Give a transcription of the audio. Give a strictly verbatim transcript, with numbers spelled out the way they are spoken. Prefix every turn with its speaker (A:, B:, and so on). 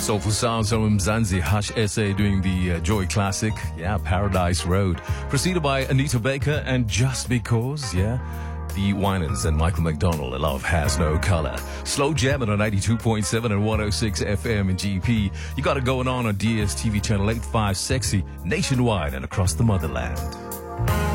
A: Soulful sounds from Mzansi Hush S A doing the uh, Joy classic, yeah, Paradise Road. Preceded by Anita Baker and Just Because, yeah. The Winans and Michael McDonald, Love Has No Color. Slow jamming on ninety-two point seven and one oh six F M in G P. You got it going on on D S T V channel eighty-five Sexy, nationwide and across the motherland.